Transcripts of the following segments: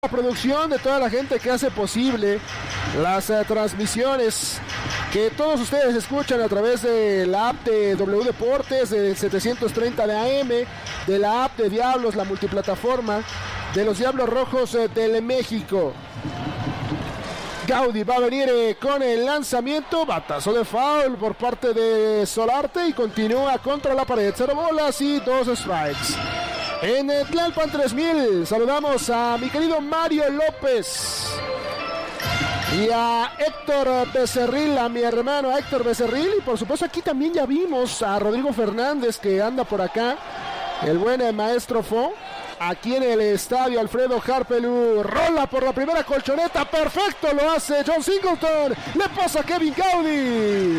la producción, de toda la gente que hace posible las transmisiones que todos ustedes escuchan a través de la app de W Deportes, del 730 de AM, de la app de Diablos, la multiplataforma de los Diablos Rojos del México. Gaudy va a venir con el lanzamiento, batazo de foul por parte de Solarte y continúa contra la pared, 0 bolas y 2 strikes. En Tlalpan 3000 saludamos a mi querido Mario López y a Héctor Becerril, a mi hermano Héctor Becerril, y por supuesto aquí también ya vimos a Rodrigo Fernández que anda por acá, el buen maestro Fo. Aquí en el estadio Alfredo Harpelú, rola por la primera colchoneta, perfecto, lo hace John Singleton, le pasa a Kevin Gaudy.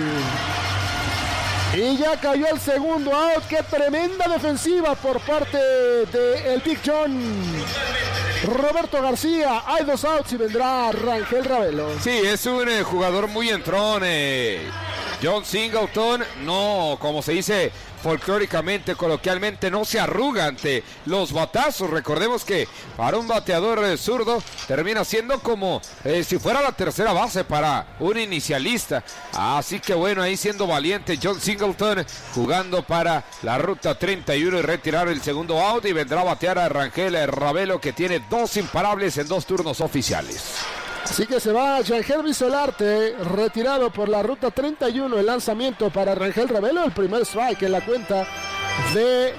Y ya cayó el segundo out, qué tremenda defensiva por parte de el Big John. Roberto García, hay 2 outs y vendrá Rangel Ravelo. Sí, es un jugador muy entrón, John Singleton, no, como se dice folclóricamente, coloquialmente, no se arruga ante los batazos. Recordemos que para un bateador zurdo termina siendo como si fuera la tercera base para un inicialista. Así que bueno, ahí siendo valiente John Singleton, jugando para la ruta 31 y retirar el segundo out, y vendrá a batear a Rangel Ravelo, que tiene 2 imparables en 2 turnos oficiales. Así que se va Jean-Gervis Solarte, retirado por la ruta 31, el lanzamiento para Rangel Ravelo, el primer strike en la cuenta de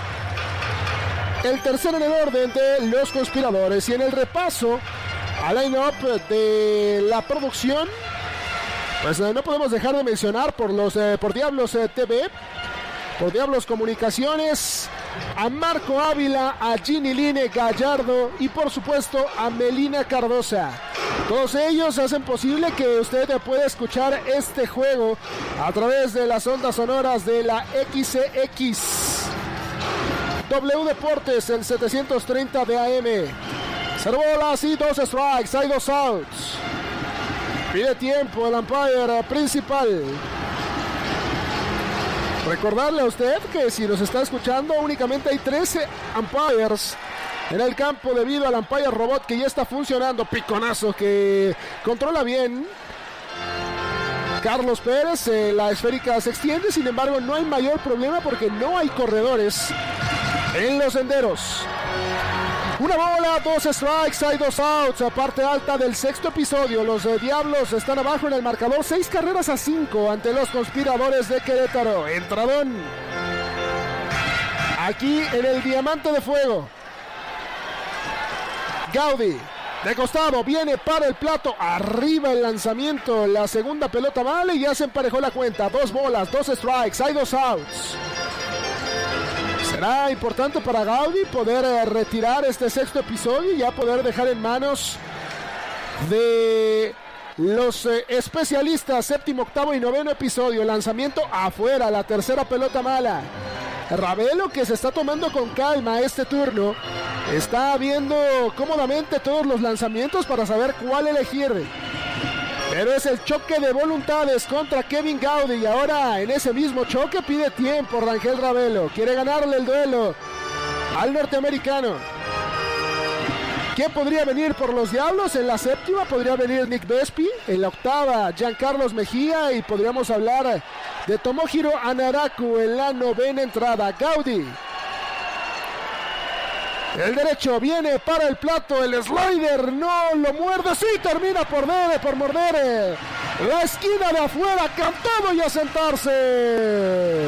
el tercero en el orden de los conspiradores. Y en el repaso al line-up de la producción, pues no podemos dejar de mencionar por Diablos TV, por Diablos Comunicaciones, a Marco Ávila, a Ginny Line Gallardo y por supuesto a Melina Cardosa. Todos ellos hacen posible que usted pueda escuchar este juego a través de las ondas sonoras de la XCX. W Deportes, el 730 de AM. 0 bolas y 2 strikes, hay 2 outs. Pide tiempo el umpire principal. Recordarle a usted que si nos está escuchando, únicamente hay 13 umpires en el campo debido al umpire robot que ya está funcionando. Piconazo que controla bien Carlos Pérez. La esférica se extiende, sin embargo no hay mayor problema porque no hay corredores en los senderos. 1 bola, 2 strikes, hay 2 outs. A parte alta del sexto episodio, los Diablos están abajo en el marcador, 6 carreras a 5 ante los conspiradores de Querétaro. Entradón aquí en el Diamante de Fuego. Gaudy de costado, viene para el plato, arriba el lanzamiento, la segunda pelota vale y ya se emparejó la cuenta. 2 bolas, 2 strikes, hay 2 outs. Será importante para Gaudy poder retirar este sexto episodio y ya poder dejar en manos de los especialistas séptimo, octavo y noveno episodio. Lanzamiento afuera, la tercera pelota mala. Ravelo, que se está tomando con calma este turno, está viendo cómodamente todos los lanzamientos para saber cuál elegir. Pero es el choque de voluntades contra Kevin Gaudy y ahora en ese mismo choque pide tiempo Rangel Ravelo. Quiere ganarle el duelo al norteamericano. ¿Quién podría venir por los Diablos? En la séptima podría venir Nick Vespi, en la octava Giancarlos Mejía y podríamos hablar de Tomohiro Anaraku en la novena entrada. Gaudy, el derecho viene para el plato, el slider no lo muerde, sí, termina por morder la esquina de afuera, cantado y a sentarse.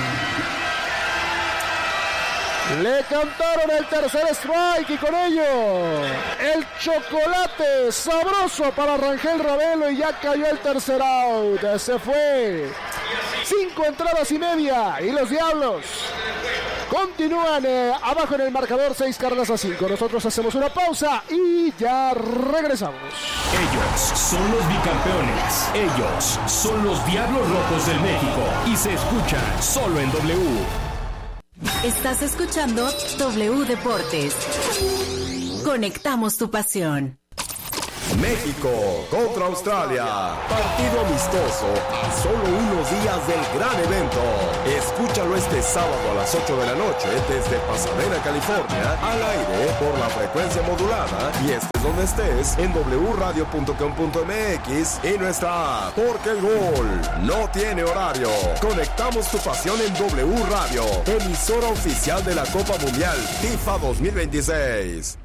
Le cantaron el tercer strike y con ello el chocolate sabroso para Rangel Ravelo y ya cayó el tercer out. Se fue 5 entradas y media y los Diablos continúan abajo en el marcador, 6 carreras a 5. Nosotros hacemos una pausa y ya regresamos. Ellos son los bicampeones. Ellos son los Diablos Rojos del México y se escuchan solo en W. Estás escuchando W Deportes. Conectamos tu pasión. México contra Australia. Partido amistoso a solo unos días del gran evento. Escúchalo este sábado a las 8 de la noche desde Pasadena, California, al aire por la frecuencia modulada y estés donde estés en wradio.com.mx y nuestra app, porque el gol no tiene horario. Conectamos tu pasión en W Radio, emisora oficial de la Copa Mundial FIFA 2026.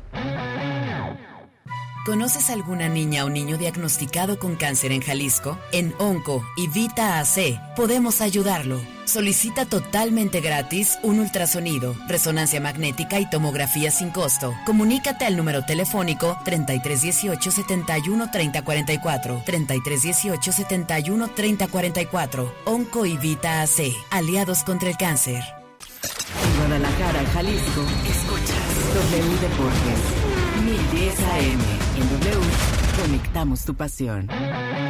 ¿Conoces alguna niña o niño diagnosticado con cáncer en Jalisco? En Onco y Vita AC podemos ayudarlo. Solicita totalmente gratis un ultrasonido, resonancia magnética y tomografía sin costo. Comunícate al número telefónico 3318 71 3044, 3318 71 3044. Onco y Vita AC, aliados contra el cáncer. En Guadalajara, Jalisco, escuchas W Deportes, 1010 AM. En W, conectamos tu pasión.